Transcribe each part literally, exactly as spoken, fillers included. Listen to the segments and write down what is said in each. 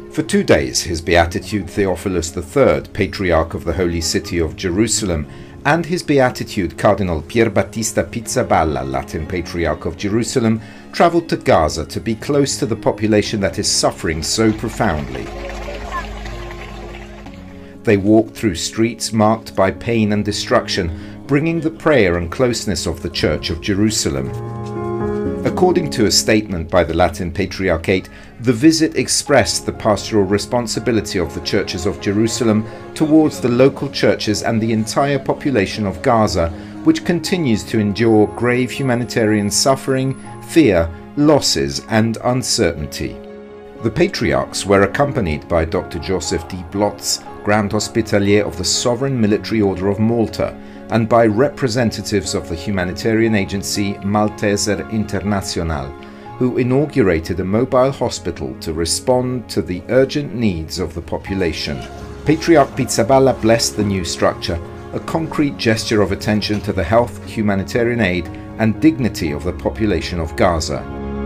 For two days, His Beatitude Theophilus the Third, Patriarch of the Holy City of Jerusalem, and His Beatitude Cardinal Pierbattista Pizzaballa, Latin Patriarch of Jerusalem, travelled to Gaza to be close to the population that is suffering so profoundly. They walked through streets marked by pain and destruction, bringing the prayer and closeness of the Church of Jerusalem. According to a statement by the Latin Patriarchate, the visit expressed the pastoral responsibility of the churches of Jerusalem towards the local churches and the entire population of Gaza, which continues to endure grave humanitarian suffering, fear, losses and uncertainty. The patriarchs were accompanied by Doctor Joseph D. Blotz, Grand Hospitalier of the Sovereign Military Order of Malta, and by representatives of the humanitarian agency Malteser International, who inaugurated a mobile hospital to respond to the urgent needs of the population. Patriarch Pizzaballa blessed the new structure, a concrete gesture of attention to the health, humanitarian aid and dignity of the population of Gaza.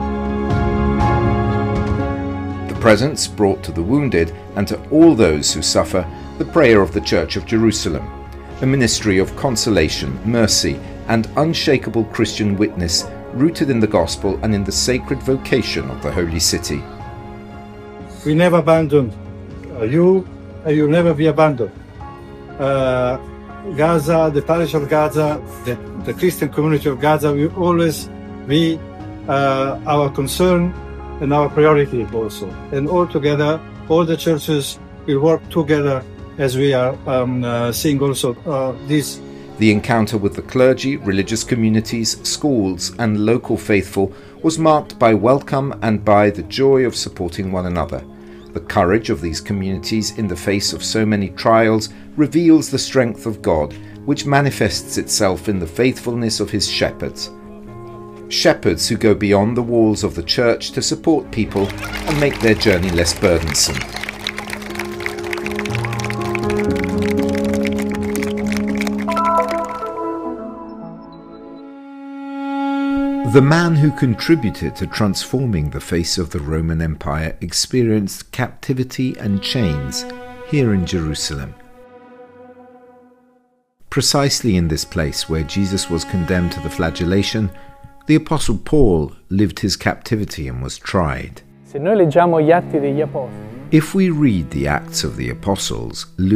The presents brought to the wounded and to all those who suffer the prayer of the Church of Jerusalem, a ministry of consolation, mercy and unshakable Christian witness rooted in the Gospel and in the sacred vocation of the Holy City. We never abandoned uh, you, and you'll never be abandoned. Uh, Gaza, the parish of Gaza, the, the Christian community of Gaza will always be uh, our concern and our priority also. And all together, all the churches will work together as we are um, uh, seeing also uh, this. The encounter with the clergy, religious communities, schools and local faithful was marked by welcome and by the joy of supporting one another. The courage of these communities in the face of so many trials reveals the strength of God, which manifests itself in the faithfulness of His shepherds. Shepherds who go beyond the walls of the church to support people and make their journey less burdensome. The man who contributed to transforming the face of the Roman Empire experienced captivity and chains here in Jerusalem. Precisely in this place where Jesus was condemned to the flagellation, the Apostle Paul lived his captivity and was tried. Se noi leggiamo gli Atti degli Apostoli, If we read the Acts of the Apostles,